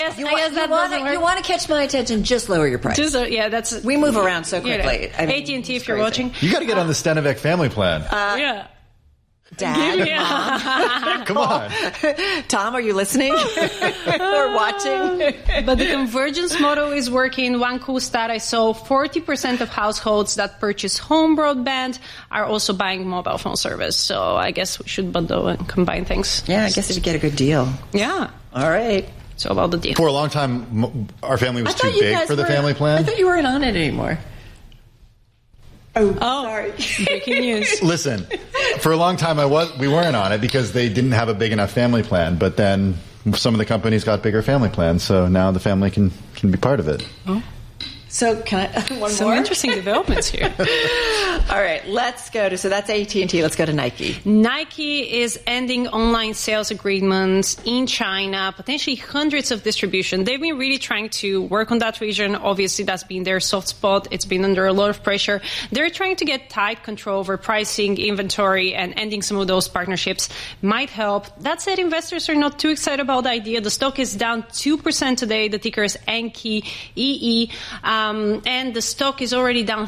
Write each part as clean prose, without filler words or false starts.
You want to catch my attention, just lower your price. We move around so quickly. AT&T, if you're watching. You got to get on the Stenovic family plan. Dad, Mom. Come on. Tom, are you listening or watching? But the convergence model is working. One cool stat I saw, 40% of households that purchase home broadband are also buying mobile phone service. So I guess we should bundle and combine things. Yeah, I guess you should get a good deal. Yeah. All right. So about the deal. For a long time, our family was too big for the family plan. I thought you weren't on it anymore. Oh, sorry. Breaking news. Listen, for a long time we weren't on it because they didn't have a big enough family plan. But then some of the companies got bigger family plans, so now the family can be part of it. Oh. So can I one Some more? interesting developments here. All right, let's go to, so that's AT&T. Let's go to Nike. Nike is ending online sales agreements in China, potentially hundreds of distribution. They've been really trying to work on that region. Obviously, that's been their soft spot. It's been under a lot of pressure. They're trying to get tight control over pricing, inventory, and ending some of those partnerships might help. That said, investors are not too excited about the idea. The stock is down 2% today. The ticker is Enki, EE. And the stock is already down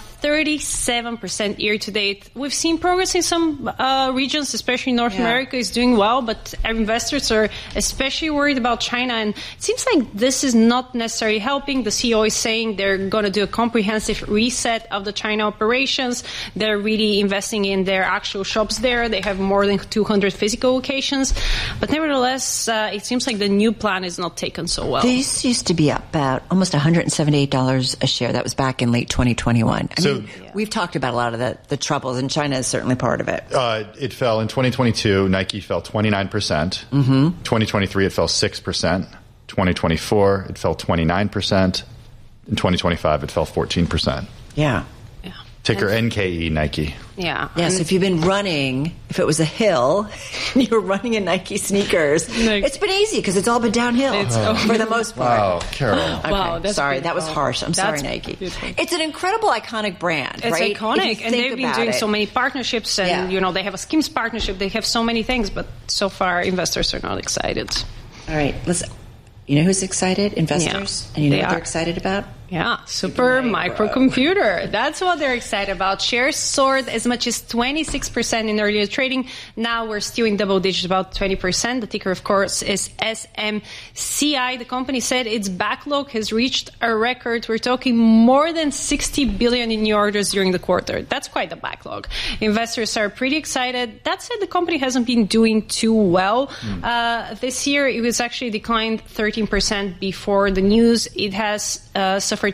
37% year to date. We've seen progress in some regions, especially North America is doing well, but investors are especially worried about China. And it seems like this is not necessarily helping. The CEO is saying they're going to do a comprehensive reset of the China operations. They're really investing in their actual shops there. They have more than 200 physical locations. But nevertheless, it seems like the new plan is not taken so well. These used to be about almost $178 a share. That was back in late 2021. I mean, we've talked about a lot of the troubles, and China is certainly part of it. It fell in 2022. Nike fell 29%. 2023, it fell 6%. 2024, it fell 29%. In 2025, it fell 14%. Yeah. Ticker NKE, Nike. Yeah. Yes, if you've been running, if it was a hill, and you were running in Nike sneakers, it's been easy because it's all been downhill for the most part. Wow, Carol. Okay, Wow, that's sorry, beautiful. that was harsh. I'm sorry, Nike. Beautiful. It's an incredible, iconic brand, It's right? iconic, and they've been doing so many partnerships, and they have a Skims partnership. They have so many things, but so far, investors are not excited. All right, listen. You know who's excited? Investors. Yeah, and you know what they're excited about? Yeah, super microcomputer. That's what they're excited about. Shares soared as much as 26% in earlier trading. Now we're still in double digits, about 20%. The ticker, of course, is SMCI. The company said its backlog has reached a record. We're talking more than 60 billion in new orders during the quarter. That's quite a backlog. Investors are pretty excited. That said, the company hasn't been doing too well. This year, it was actually declined 13% before the news. It has suffered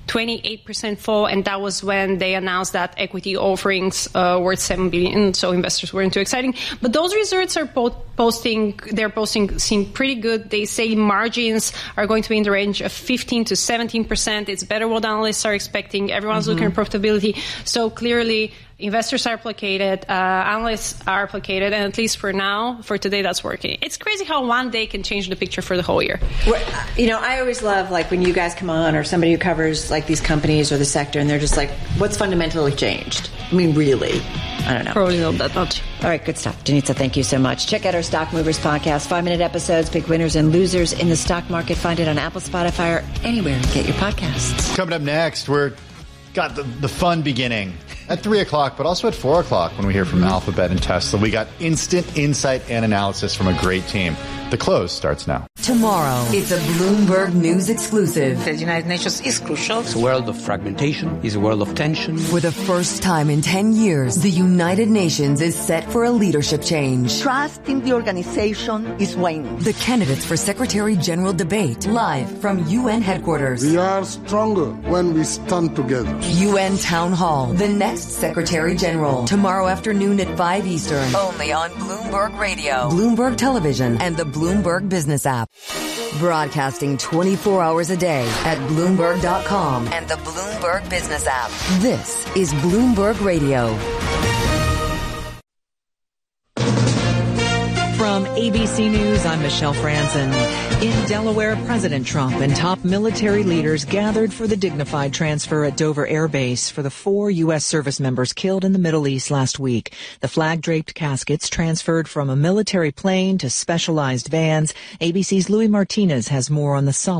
28% fall, and that was when they announced that equity offerings worth $7 billion, so investors weren't too exciting. But those results are posting seem pretty good. They say margins are going to be in the range of 15 to 17%. It's better what analysts are expecting. Everyone's looking at profitability. So clearly, investors are placated, analysts are placated, and at least for now, for today, that's working. It's crazy how one day can change the picture for the whole year. Well, I always love, like, when you guys come on, or somebody who covers, like, these companies or the sector, and they're just like, what's fundamentally changed? I mean, really? I don't know. Probably not that much. All right, good stuff. Denitza, thank you so much. Check out our Stock Movers podcast, 5-minute episodes, pick winners and losers in the stock market. Find it on Apple, Spotify, or anywhere you get your podcasts. Coming up next, we're got the fun beginning at 3 o'clock, but also at 4 o'clock when we hear from Alphabet and Tesla. We got instant insight and analysis from a great team. The close starts now. Tomorrow, it's a Bloomberg News exclusive. The United Nations is crucial. It's a world of fragmentation. It's a world of tension. For the first time in 10 years, the United Nations is set for a leadership change. Trust in the organization is waning. The candidates for Secretary General debate live from UN headquarters. We are stronger when we stand together. UN Town Hall, the next Secretary General. Tomorrow afternoon at 5 Eastern. Only on Bloomberg Radio, Bloomberg Television, and the Bloomberg Business app. Broadcasting 24 hours a day at Bloomberg.com and the Bloomberg Business app. This is Bloomberg Radio. From ABC News, I'm Michelle Franzen. In Delaware, President Trump and top military leaders gathered for the dignified transfer at Dover Air Base for the 4 U.S. service members killed in the Middle East last week. The flag-draped caskets transferred from a military plane to specialized vans. ABC's Louis Martinez has more on the solid